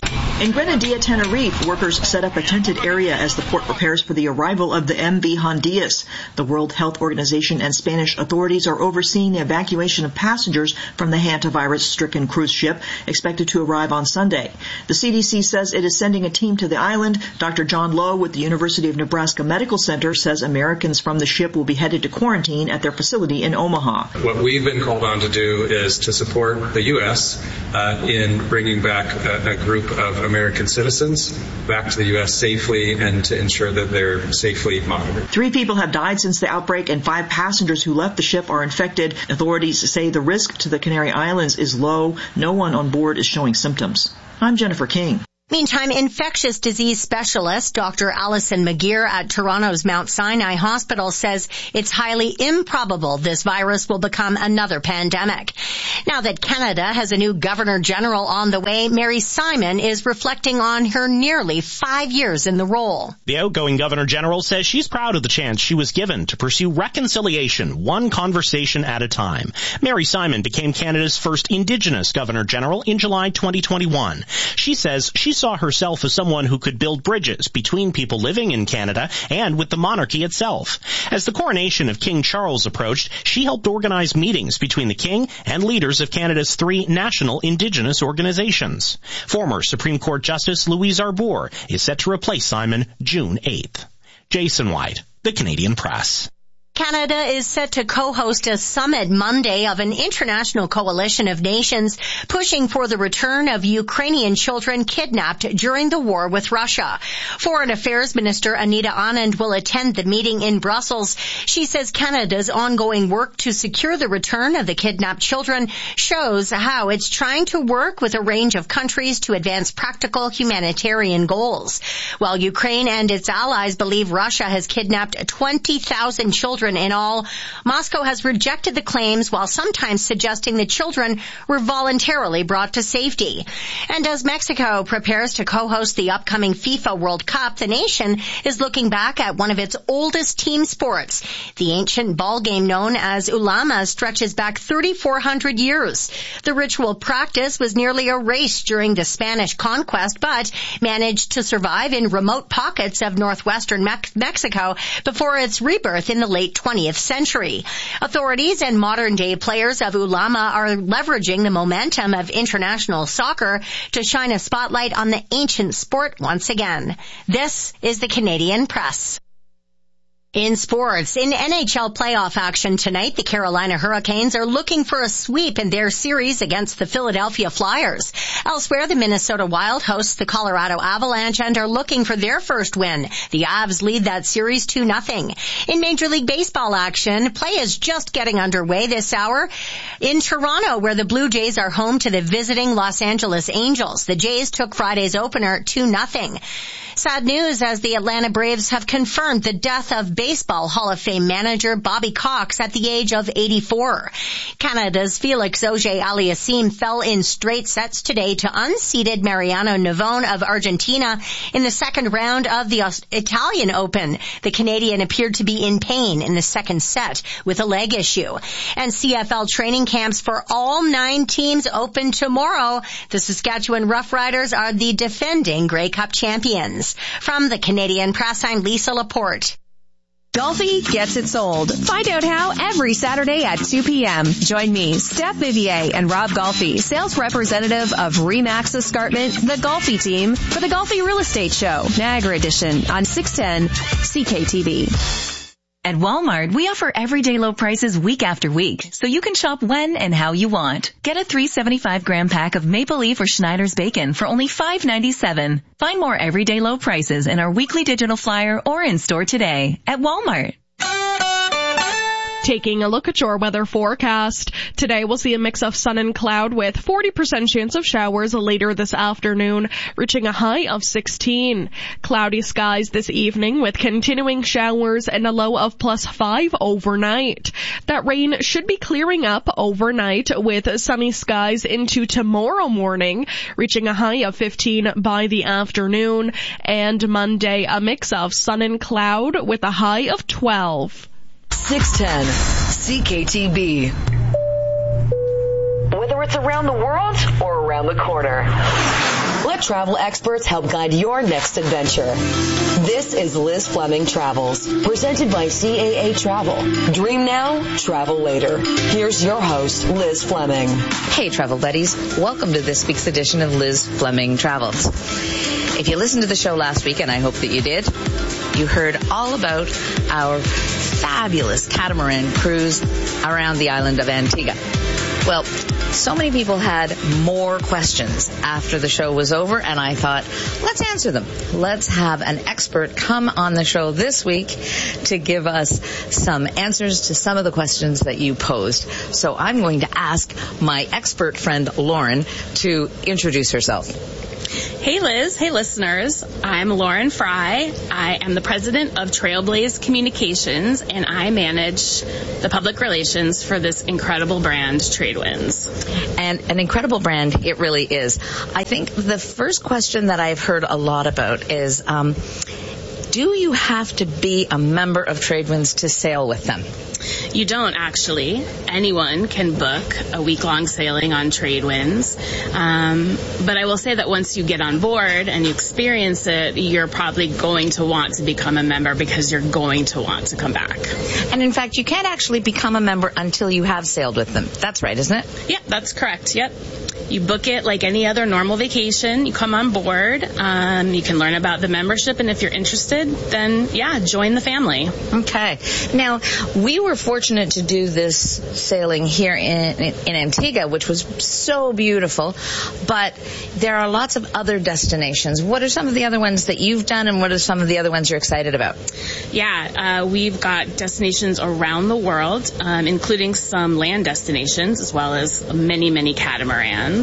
In Grenadilla, Tenerife, workers set up a tented area as the port prepares for the arrival of the M V Hondias. The World Health Organization and Spanish authorities are overseeing the evacuation of passengers from the hantavirus-stricken cruise ship, expected to arrive on Sunday. The C D C says it is sending a team to the island. Doctor John Lowe with the University of Nebraska Medical Center says Americans from the ship will be headed to quarantine at their facility in Omaha. What we've been called on to do is to support the U S uh, in bringing back a, a group of American citizens back to the U S safely and to ensure that they're safely monitored. Three people have died since the outbreak and five passengers who left the ship are infected. Authorities say the risk to the Canary Islands is low. No one on board is showing symptoms. I'm Jennifer King. Meantime, infectious disease specialist Doctor Alison McGeer at Toronto's Mount Sinai Hospital says it's highly improbable this virus will become another pandemic. Now that Canada has a new Governor General on the way, Mary Simon is reflecting on her nearly five years in the role. The outgoing Governor General says she's proud of the chance she was given to pursue reconciliation, one conversation at a time. Mary Simon became Canada's first Indigenous Governor General in July twenty twenty-one. She says she saw herself as someone who could build bridges between people living in Canada and with the monarchy itself. As the coronation of King Charles approached, she helped organize meetings between the King and leaders of Canada's three national Indigenous organizations. Former Supreme Court Justice Louise Arbour is set to replace Simon June eighth. Jason White, The Canadian Press. Canada is set to co-host a summit Monday of an international coalition of nations pushing for the return of Ukrainian children kidnapped during the war with Russia. Foreign Affairs Minister Anita Anand will attend the meeting in Brussels. She says Canada's ongoing work to secure the return of the kidnapped children shows how it's trying to work with a range of countries to advance practical humanitarian goals. While Ukraine and its allies believe Russia has kidnapped twenty thousand children in all, Moscow has rejected the claims while sometimes suggesting the children were voluntarily brought to safety. And as Mexico prepares to co-host the upcoming FIFA World Cup, the nation is looking back at one of its oldest team sports. The ancient ball game known as Ulama stretches back thirty-four hundred years. The ritual practice was nearly erased during the Spanish conquest, but managed to survive in remote pockets of northwestern Me- Mexico before its rebirth in the late twentieth century. Authorities and modern-day players of Ulama are leveraging the momentum of international soccer to shine a spotlight on the ancient sport once again. This is the Canadian Press. In sports, in N H L playoff action tonight, the Carolina Hurricanes are looking for a sweep in their series against the Philadelphia Flyers. Elsewhere, the Minnesota Wild hosts the Colorado Avalanche and are looking for their first win. The Avs lead that series two nothing. In Major League Baseball action, play is just getting underway this hour in Toronto, where the Blue Jays are home to the visiting Los Angeles Angels. The Jays took Friday's opener two nothing. Sad news as the Atlanta Braves have confirmed the death of Baseball Hall of Fame manager Bobby Cox at the age of eighty-four. Canada's Felix Auger-Aliassime fell in straight sets today to unseeded Mariano Navone of Argentina in the second round of the Italian Open. The Canadian appeared to be in pain in the second set with a leg issue. And C F L training camps for all nine teams open tomorrow. The Saskatchewan Roughriders are the defending Grey Cup champions. From the Canadian Press, I'm Lisa Laporte. Golfi gets it sold. Find out how every Saturday at two p.m. Join me, Steph Vivier, and Rob Golfi, sales representative of Remax Escarpment, the Golfi team, for the Golfi Real Estate Show, Niagara Edition, on six ten C K T V. At Walmart, we offer everyday low prices week after week, so you can shop when and how you want. Get a three hundred seventy-five gram pack of Maple Leaf or Schneider's bacon for only five ninety-seven. Find more everyday low prices in our weekly digital flyer or in store today at Walmart. Taking a look at your weather forecast. Today we'll see a mix of sun and cloud with forty percent chance of showers later this afternoon, reaching a high of sixteen. Cloudy skies this evening with continuing showers and a low of plus five overnight. That rain should be clearing up overnight with sunny skies into tomorrow morning, reaching a high of fifteen by the afternoon. And Monday, a mix of sun and cloud with a high of twelve. six ten C K T B. Whether it's around the world or around the corner, Let travel experts help guide your next adventure. This is Liz Fleming Travels, presented by C A A Travel. Dream now, travel later. Here's your host, Liz Fleming. Hey, travel buddies. Welcome to this week's edition of Liz Fleming Travels. If you listened to the show last week, and I hope that you did, you heard all about our fabulous catamaran cruise around the island of Antigua. Well, so many people had more questions after the show was over, and I thought, let's answer them. Let's have an expert come on the show this week to give us some answers to some of the questions that you posed. So I'm going to ask my expert friend, Lauren, to introduce herself. Hey Liz, hey listeners, I'm Lauren Fry. I am the president of Trailblaze Communications, and I manage the public relations for this incredible brand, Tradewinds. And an incredible brand it really is. I think the first question that I've heard a lot about is, um, do you have to be a member of Tradewinds to sail with them? You don't, actually. Anyone can book a week-long sailing on Tradewinds. Um, but I will say that once you get on board and you experience it, you're probably going to want to become a member because you're going to want to come back. And in fact, you can't actually become a member until you have sailed with them. That's right, isn't it? Yeah, that's correct. Yep. You book it like any other normal vacation. You come on board. Um, you can learn about the membership, and if you're interested, then, yeah, join the family. Okay. Now, we were fortunate to do this sailing here in, in Antigua, which was so beautiful, but there are lots of other destinations. What are some of the other ones that you've done, and what are some of the other ones you're excited about? Yeah, uh, we've got destinations around the world, um, including some land destinations, as well as many, many catamarans.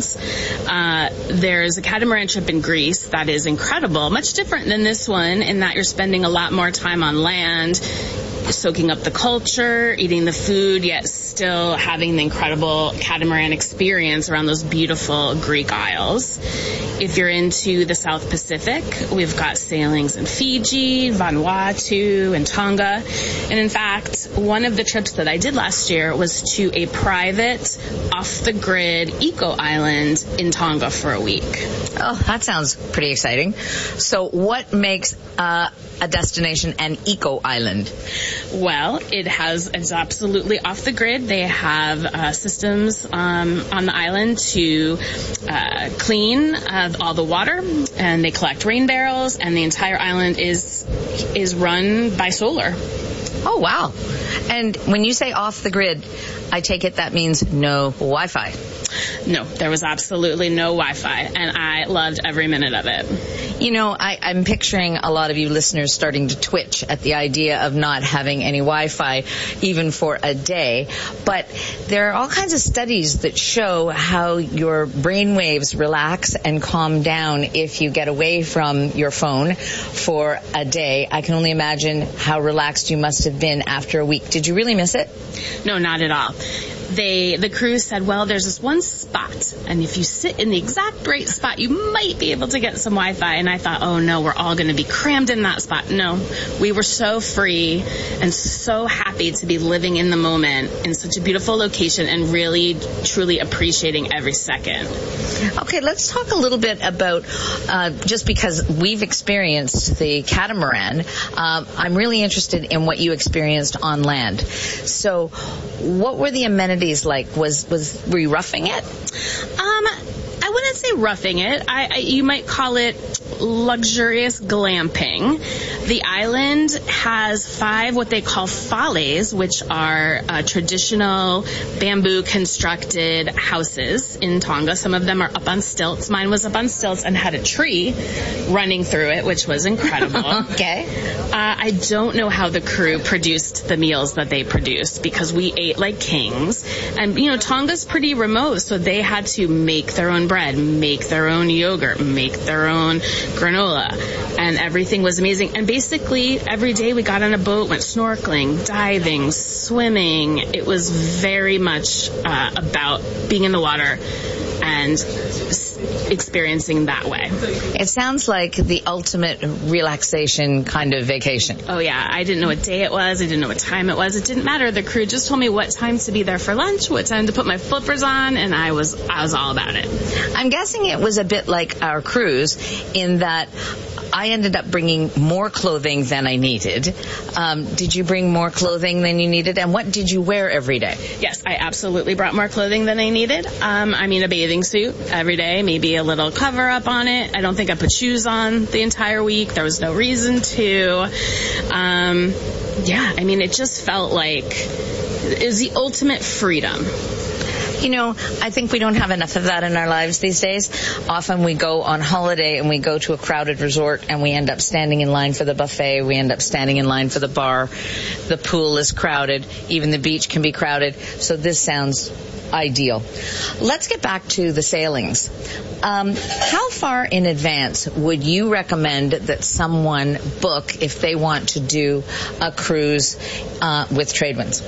Uh, there's a catamaran trip in Greece that is incredible, much different than this one in that you're spending a lot more time on land, soaking up the culture, eating the food, yet still having the incredible catamaran experience around those beautiful Greek isles. If you're into the South Pacific, we've got sailings in Fiji, Vanuatu, and Tonga. And in fact, one of the trips that I did last year was to a private, off-the-grid eco island in Tonga for a week. Oh, that sounds pretty exciting. So what makes uh, a destination an eco island? Well, it has, it's absolutely off the grid. They have uh, systems um, on the island to uh, clean uh, all the water, and they collect rain barrels, and the entire island is is run by solar. Oh, wow. And when you say off the grid, I take it that means no Wi-Fi. No, there was absolutely no Wi-Fi, and I loved every minute of it. You know, I, I'm picturing a lot of you listeners starting to twitch at the idea of not having any Wi-Fi even for a day, but there are all kinds of studies that show how your brain waves relax and calm down if you get away from your phone for a day. I can only imagine how relaxed you must have been after a week. Did you really miss it? No, not at all. They, the crew said, well, there's this one spot, and if you sit in the exact right spot, you might be able to get some Wi-Fi. And I thought, oh no, we're all going to be crammed in that spot. No, we were so free and so happy to be living in the moment in such a beautiful location and really, truly appreciating every second. Okay, let's talk a little bit about, uh, just because we've experienced the catamaran, uh, I'm really interested in what you experienced on land. So what were the amenities like? Was, was, were you roughing it? Um, I wouldn't say roughing it. I, I you might call it luxurious glamping. The island has five what they call fales, which are uh, traditional bamboo constructed houses in Tonga. Some of them are up on stilts. Mine was up on stilts and had a tree running through it, which was incredible. Okay. Uh, I don't know how the crew produced the meals that they produced because we ate like kings. And, you know, Tonga's pretty remote, so they had to make their own bread, make their own yogurt, make their own granola, and everything was amazing. And basically, every day we got on a boat, went snorkeling, diving, swimming. It was very much uh, about being in the water and experiencing that way. It sounds like the ultimate relaxation kind of vacation. Oh yeah, I didn't know what day it was. I didn't know what time it was. It didn't matter. The crew just told me what time to be there for lunch, what time to put my flippers on, and I was I was all about it. I'm guessing it was a bit like our cruise in that I ended up bringing more clothing than I needed. Um, did you bring more clothing than you needed? And what did you wear every day? Yes, I absolutely brought more clothing than I needed. Um, I mean, a bathing suit every day, maybe a little cover up on it. I don't think I put shoes on the entire week. There was no reason to. Um, yeah, I mean, it just felt like it was the ultimate freedom. You know, I think we don't have enough of that in our lives these days. Often we go on holiday and we go to a crowded resort and we end up standing in line for the buffet. We end up standing in line for the bar. The pool is crowded. Even the beach can be crowded. So this sounds ideal. Let's get back to the sailings. Um, how far in advance would you recommend that someone book if they want to do a cruise uh, with Tradewinds?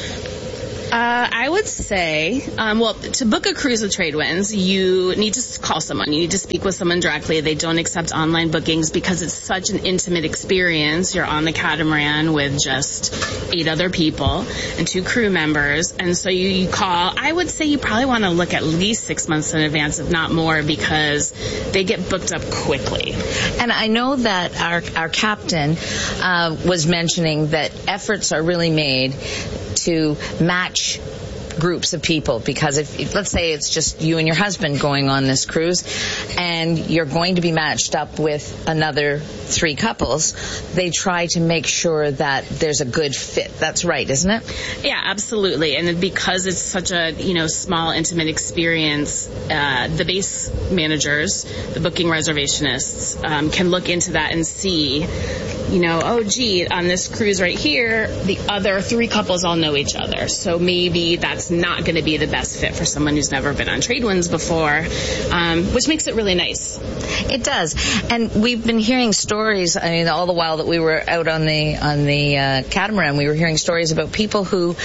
Uh, I would say, um, well, to book a cruise with Tradewinds, you need to call someone. You need to speak with someone directly. They don't accept online bookings because it's such an intimate experience. You're on the catamaran with just eight other people and two crew members. And so you, you call. I would say you probably want to look at least six months in advance, if not more, because they get booked up quickly. And I know that our, our captain uh, was mentioning that efforts are really made to match groups of people, because if, if let's say it's just you and your husband going on this cruise and you're going to be matched up with another three couples, they try to make sure that there's a good fit. That's right, isn't it? Yeah, absolutely. And because it's such a, you know, small, intimate experience, uh, the base managers, the booking reservationists, um, can look into that and see, you know, oh, gee, on this cruise right here, the other three couples all know each other. So maybe that's not going to be the best fit for someone who's never been on Tradewinds before, um, which makes it really nice. It does. And we've been hearing stories, I mean, all the while that we were out on the, on the uh, catamaran, we were hearing stories about people who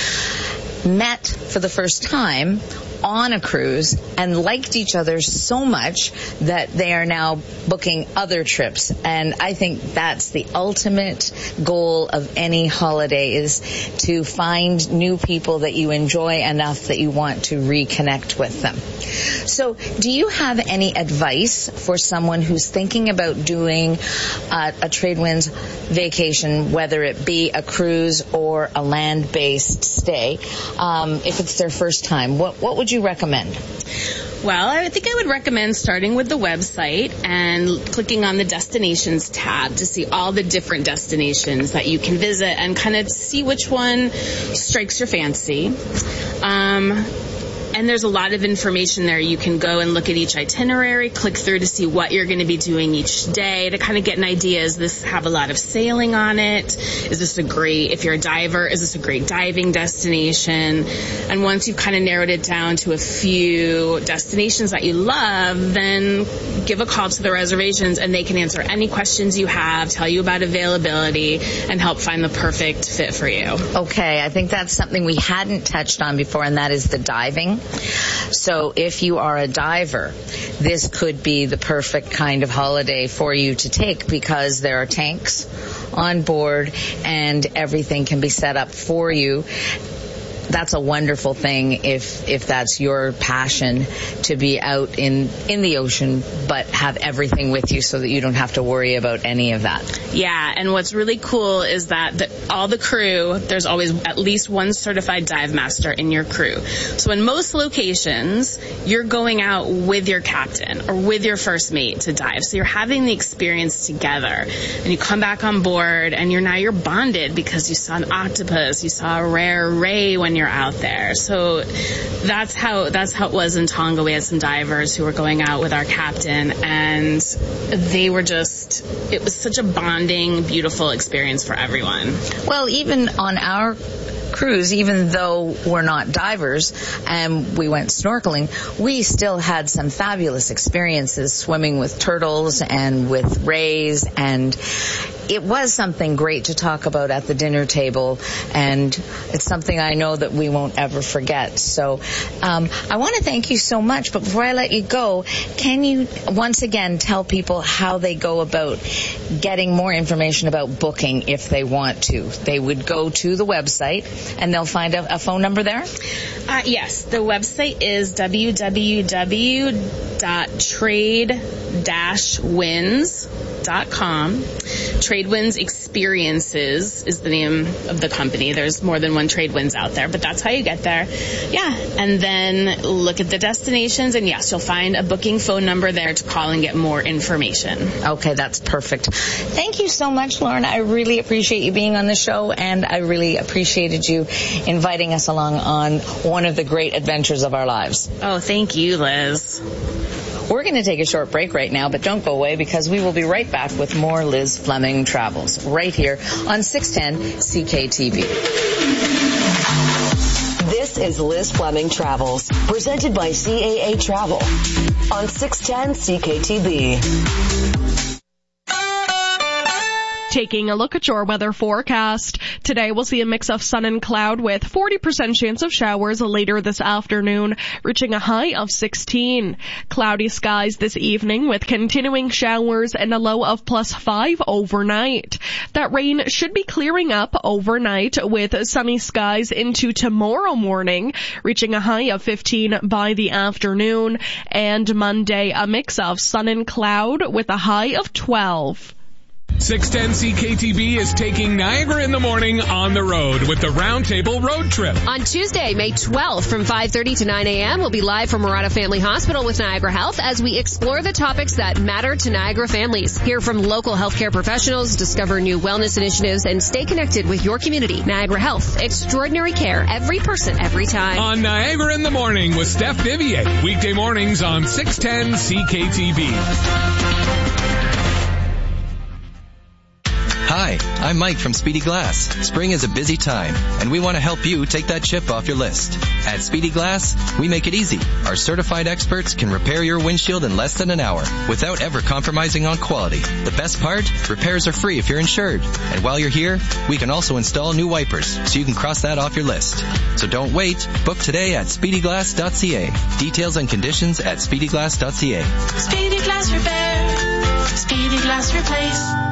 met for the first time on a cruise and liked each other so much that they are now booking other trips. And I think that's the ultimate goal of any holiday, is to find new people that you enjoy enough that you want to reconnect with them. So do you have any advice for someone who's thinking about doing uh, a Tradewinds vacation, whether it be a cruise or a land-based stay, um, if it's their first time? What, what would you recommend? Well, I think I would recommend starting with the website and clicking on the destinations tab to see all the different destinations that you can visit and kind of see which one strikes your fancy. Um, And there's a lot of information there. You can go and look at each itinerary, click through to see what you're going to be doing each day to kind of get an idea. Does this have a lot of sailing on it? Is this a great, if you're a diver, is this a great diving destination? And once you've kind of narrowed it down to a few destinations that you love, then give a call to the reservations and they can answer any questions you have, tell you about availability, and help find the perfect fit for you. Okay, I think that's something we hadn't touched on before, and that is the diving. So if you are a diver, this could be the perfect kind of holiday for you to take, because there are tanks on board and everything can be set up for you. That's a wonderful thing if if that's your passion, to be out in in the ocean but have everything with you so that you don't have to worry about any of that. Yeah, and what's really cool is that the, all the crew, there's always at least one certified dive master in your crew. So in most locations, you're going out with your captain or with your first mate to dive. So you're having the experience together, and you come back on board and you're now you're bonded because you saw an octopus, you saw a rare ray when you're out there. So that's how that's how it was in Tonga. We had some divers who were going out with our captain, and they were just, it was such a bonding, beautiful experience for everyone. Well, even on our cruise, even though we're not divers and we went snorkeling, we still had some fabulous experiences swimming with turtles and with rays, and it was something great to talk about at the dinner table, and it's something I know that we won't ever forget. So um, I want to thank you so much, but before I let you go, can you once again tell people how they go about getting more information about booking if they want to? They would go to the website and they'll find a, a phone number there? Uh, yes, the website is w w w dot trade dash winds dot com. Tradewinds Experiences is the name of the company. There's more than one Tradewinds out there, but that's how you get there. Yeah, and then look at the destinations, and yes, you'll find a booking phone number there to call and get more information. Okay, that's perfect. Thank you so much, Lauren. I really appreciate you being on the show, and I really appreciated you inviting us along on one of the great adventures of our lives. Oh, thank you, Liz. We're going to take a short break right now, but don't go away because we will be right back with more Liz Fleming Travels right here on six ten C K T V. This is Liz Fleming Travels, presented by C A A Travel on six ten C K T V. Taking a look at your weather forecast. Today we'll see a mix of sun and cloud with forty percent chance of showers later this afternoon, reaching a high of sixteen. Cloudy skies this evening with continuing showers and a low of plus five overnight. That rain should be clearing up overnight with sunny skies into tomorrow morning, reaching a high of fifteen by the afternoon. And Monday, a mix of sun and cloud with a high of twelve. six ten C K T V is taking Niagara in the Morning on the road with the Roundtable Road Trip. On Tuesday, May twelfth from five thirty to nine a.m., we'll be live from Murata Family Hospital with Niagara Health as we explore the topics that matter to Niagara families. Hear from local healthcare professionals, discover new wellness initiatives, and stay connected with your community. Niagara Health. Extraordinary care. Every person, every time. On Niagara in the Morning with Steph Vivier. Weekday mornings on six ten C K T V. Hi, I'm Mike from Speedy Glass. Spring is a busy time, and we want to help you take that chip off your list. At Speedy Glass, we make it easy. Our certified experts can repair your windshield in less than an hour without ever compromising on quality. The best part? Repairs are free if you're insured. And while you're here, we can also install new wipers, so you can cross that off your list. So don't wait. Book today at speedy glass dot c a. Details and conditions at speedy glass dot c a. Speedy Glass Repair. Speedy Glass Replace.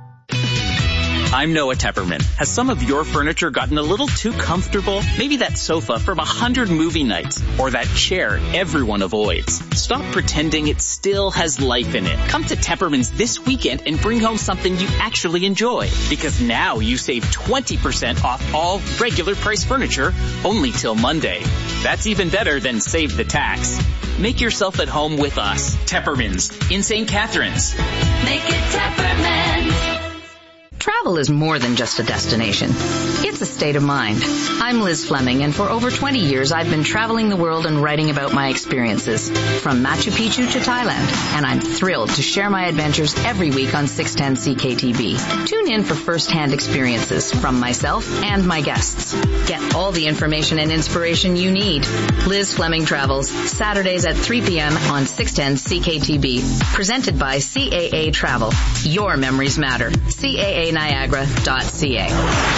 I'm Noah Tepperman. Has some of your furniture gotten a little too comfortable? Maybe that sofa from a hundred movie nights, or that chair everyone avoids. Stop pretending it still has life in it. Come to Tepperman's this weekend and bring home something you actually enjoy. Because now you save twenty percent off all regular price furniture only till Monday. That's even better than save the tax. Make yourself at home with us. Tepperman's in Saint Catharines. Make it Tepperman. Travel is more than just a destination. It's a state of mind. I'm Liz Fleming, and for over twenty years I've been traveling the world and writing about my experiences, from Machu Picchu to Thailand, and I'm thrilled to share my adventures every week on six ten C K T V. Tune in for first-hand experiences from myself and my guests. Get all the information and inspiration you need. Liz Fleming Travels, Saturdays at three p.m. on six ten C K T V. Presented by C A A Travel. Your memories matter. C A A Niagara dot c a.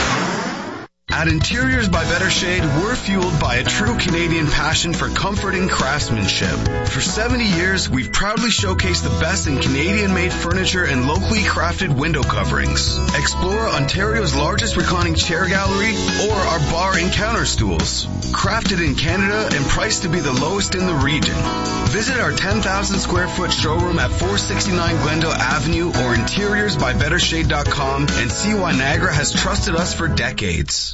At Interiors by Better Shade, we're fueled by a true Canadian passion for comfort and craftsmanship. For seventy years, we've proudly showcased the best in Canadian-made furniture and locally crafted window coverings. Explore Ontario's largest reclining chair gallery or our bar and counter stools. Crafted in Canada and priced to be the lowest in the region. Visit our ten thousand square foot showroom at four sixty-nine Glendale Avenue or interiors by better shade dot com and see why Niagara has trusted us for decades.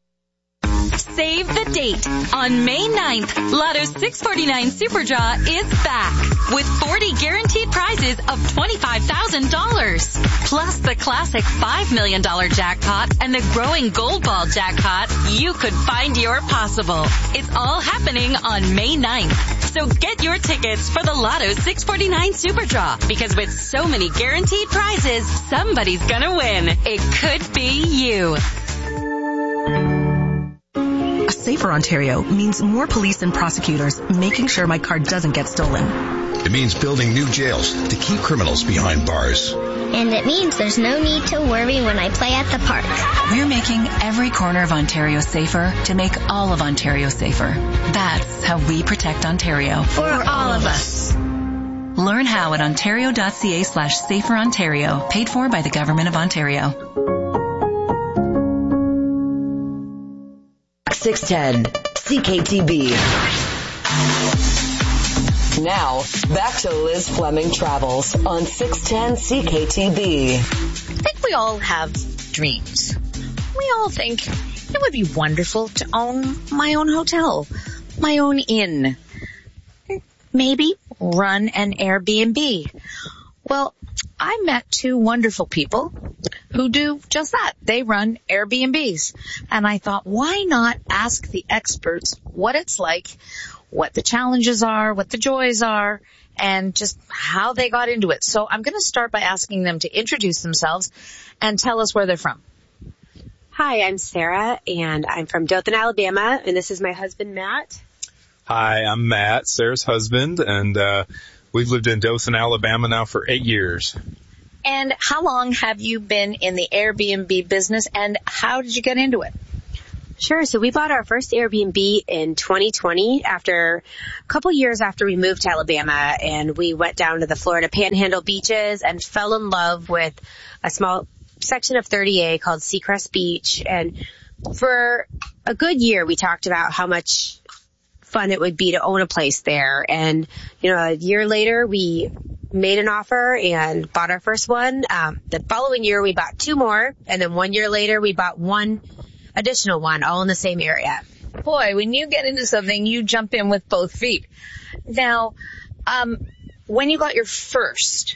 Save the date. On May ninth, Lotto six forty-nine Super Draw is back with forty guaranteed prizes of twenty-five thousand dollars. Plus the classic five million dollars jackpot and the growing Gold Ball jackpot. You could find your possible. It's all happening on May ninth. So get your tickets for the Lotto six forty-nine Super Draw, because with so many guaranteed prizes, somebody's gonna win. It could be you. A Safer Ontario means more police and prosecutors making sure my car doesn't get stolen. It means building new jails to keep criminals behind bars. And it means there's no need to worry when I play at the park. We're making every corner of Ontario safer to make all of Ontario safer. That's how we protect Ontario. For all of us. Learn how at ontario.ca slash safer Ontario, paid for by the Government of Ontario. six ten C K T B. Now, back to Liz Fleming Travels on six ten C K T B. I think we all have dreams. We all think it would be wonderful to own my own hotel, my own inn. Maybe run an Airbnb. Well, I met two wonderful people who do just that. They run Airbnbs. And I thought, why not ask the experts what it's like, what the challenges are, what the joys are, and just how they got into it. So I'm going to start by asking them to introduce themselves and tell us where they're from. Hi, I'm Sarah, and I'm from Dothan, Alabama, and this is my husband, Matt. Hi, I'm Matt, Sarah's husband, and uh we've lived in Dothan, Alabama now for eight years. And how long have you been in the Airbnb business, and how did you get into it? Sure. So we bought our first Airbnb in twenty twenty after a couple years after we moved to Alabama, and we went down to the Florida Panhandle beaches and fell in love with a small section of thirty A called Seacrest Beach. And for a good year, we talked about how much fun it would be to own a place there. And, you know, a year later, we made an offer and bought our first one. Um, the following year, we bought two more. And then one year later, we bought one additional one, all in the same area. Boy, when you get into something, you jump in with both feet. Now, um, when you got your first,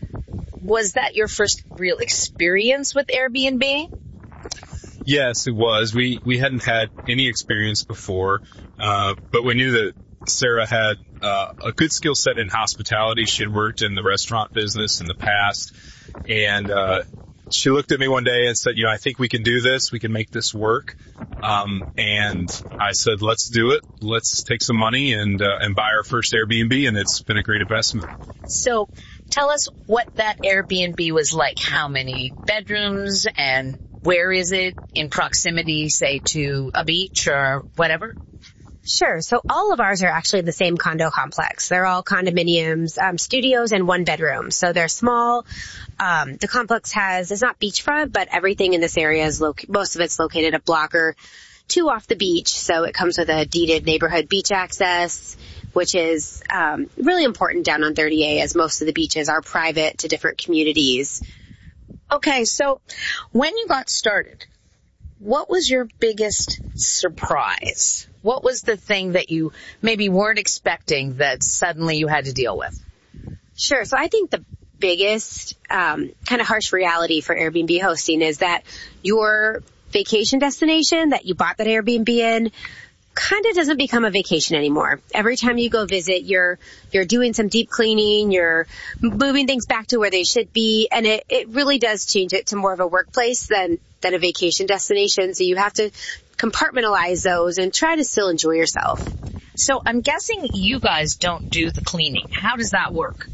was that your first real experience with Airbnb? Yes, it was. We we hadn't had any experience before, uh, but we knew that Sarah had uh, a good skill set in hospitality. She had worked in the restaurant business in the past, and uh, she looked at me one day and said, you know, I think we can do this. We can make this work. Um, and I said, let's do it. Let's take some money and uh, and buy our first Airbnb, and it's been a great investment. So tell us what that Airbnb was like. How many bedrooms, and where is it in proximity, say, to a beach or whatever? Sure. So all of ours are actually the same condo complex. They're all condominiums, um, studios, and one bedroom. So they're small. Um, the complex has, it's not beachfront, but everything in this area is, loc- most of it's located a block or two off the beach. So it comes with a deeded neighborhood beach access, which is um, really important down on thirty A, as most of the beaches are private to different communities. Okay, so when you got started, what was your biggest surprise? What was the thing that you maybe weren't expecting that suddenly you had to deal with? Sure. So I think the biggest um, kind of harsh reality for Airbnb hosting is that your vacation destination that you bought that Airbnb in kind of doesn't become a vacation anymore. Every time you go visit, you're you're doing some deep cleaning, you're moving things back to where they should be, and it, it really does change it to more of a workplace than, than a vacation destination. So you have to compartmentalize those and try to still enjoy yourself. So I'm guessing you guys don't do the cleaning. How does that work?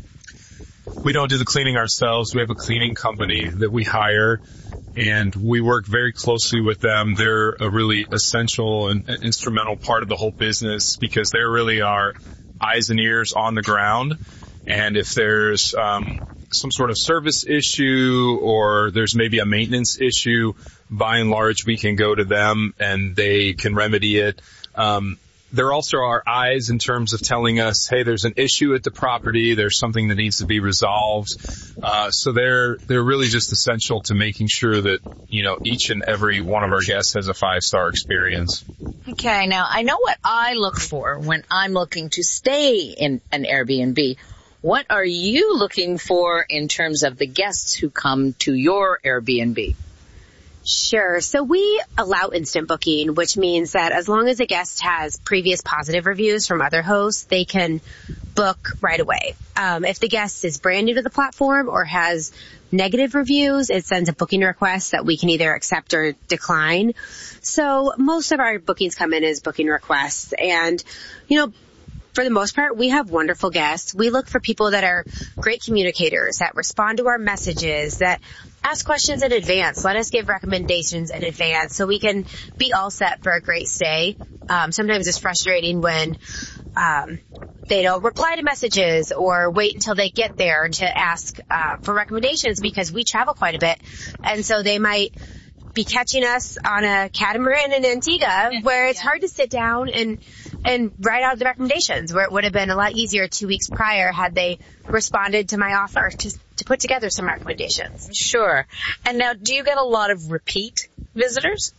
We don't do the cleaning ourselves. We have a cleaning company that we hire, and we work very closely with them. They're a really essential and instrumental part of the whole business because they really are eyes and ears on the ground. And if there's um, some sort of service issue or there's maybe a maintenance issue, by and large, we can go to them and they can remedy it. Um, They're also our eyes in terms of telling us, hey, there's an issue at the property. There's something that needs to be resolved. Uh, so they're, they're really just essential to making sure that, you know, each and every one of our guests has a five-star experience. Okay. Now I know what I look for when I'm looking to stay in an Airbnb. What are you looking for in terms of the guests who come to your Airbnb? Sure. So we allow instant booking, which means that as long as a guest has previous positive reviews from other hosts, they can book right away. Um, if the guest is brand new to the platform or has negative reviews, it sends a booking request that we can either accept or decline. So most of our bookings come in as booking requests. And, you know, for the most part, we have wonderful guests. We look for people that are great communicators, that respond to our messages, that ask questions in advance. Let us give recommendations in advance so we can be all set for a great stay. Um, sometimes it's frustrating when um, they don't reply to messages or wait until they get there to ask uh, for recommendations because we travel quite a bit. And so they might be catching us on a catamaran in Antigua where it's yeah. hard to sit down and and write out the recommendations, where it would have been a lot easier two weeks prior had they responded to my offer to to put together some recommendations. Sure. And now, do you get a lot of repeat visitors?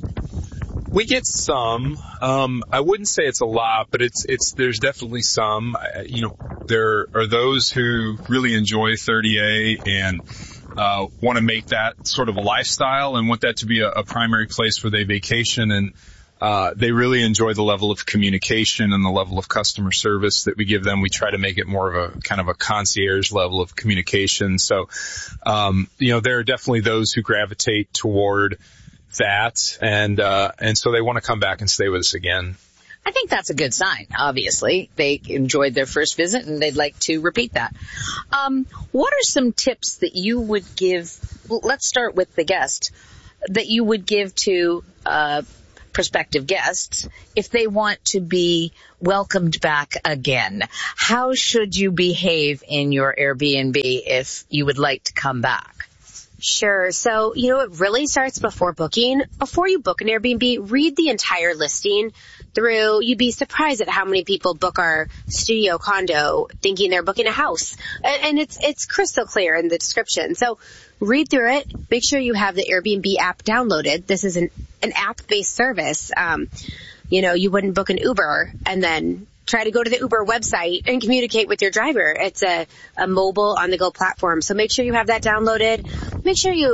We get some. Um, I wouldn't say it's a lot, but it's it's there's definitely some. I, you know, there are those who really enjoy thirty A and uh, want to make that sort of a lifestyle and want that to be a, a primary place where they vacation, and uh, they really enjoy the level of communication and the level of customer service that we give them. We try to make it more of a kind of a concierge level of communication. So, um, you know, there are definitely those who gravitate toward that, and uh, and so they want to come back and stay with us again. I think that's a good sign. Obviously, they enjoyed their first visit and they'd like to repeat that. Um, what are some tips that you would give? Well, let's start with the guest that you would give to uh, prospective guests if they want to be welcomed back again. How should you behave in your Airbnb if you would like to come back? Sure. So, you know, it really starts before booking. Before you book an Airbnb, read the entire listing through. You'd be surprised at how many people book our studio condo thinking they're booking a house. And, and it's, it's crystal clear in the description. So read through it. Make sure you have the Airbnb app downloaded. This is an, an app-based service. Um, you know, you wouldn't book an Uber and then try to go to the Uber website and communicate with your driver. It's a, a mobile on-the-go platform. So make sure you have that downloaded. Make sure you